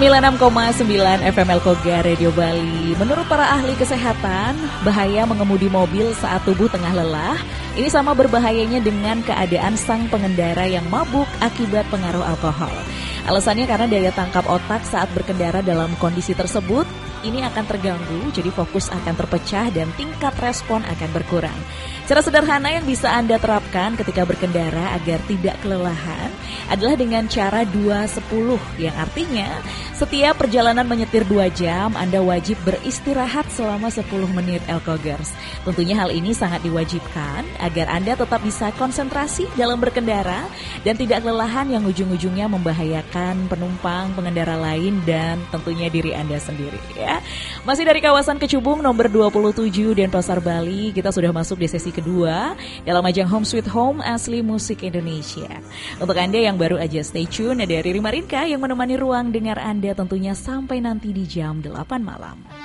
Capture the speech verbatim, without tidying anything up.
sembilan puluh enam koma sembilan F M Elkoga Radio Bali. Menurut para ahli kesehatan, bahaya mengemudi mobil saat tubuh tengah lelah ini sama berbahayanya dengan keadaan sang pengendara yang mabuk akibat pengaruh alkohol. Alasannya karena daya tangkap otak saat berkendara dalam kondisi tersebut ini akan terganggu, jadi fokus akan terpecah dan tingkat respon akan berkurang. Cara sederhana yang bisa Anda terapkan ketika berkendara agar tidak kelelahan adalah dengan cara dua sepuluh, yang artinya setiap perjalanan menyetir dua jam, Anda wajib beristirahat selama sepuluh menit Elkogers. Tentunya hal ini sangat diwajibkan agar Anda tetap bisa konsentrasi dalam berkendara dan tidak kelelahan yang ujung-ujungnya membahayakan penumpang, pengendara lain, dan tentunya diri Anda sendiri ya. Masih dari kawasan Kecubung nomor dua puluh tujuh Denpasar Bali, kita sudah masuk di sesi kedua dalam ajang Home Sweet Home asli musik Indonesia. Untuk Anda yang baru aja stay tune, ada Riri Marinka yang menemani ruang dengar Anda tentunya sampai nanti di jam delapan malam.